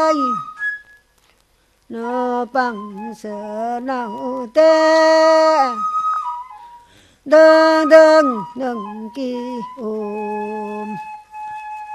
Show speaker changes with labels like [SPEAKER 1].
[SPEAKER 1] ơi nó bằng sợ nào tê đừng đừng đừng kỳ ôm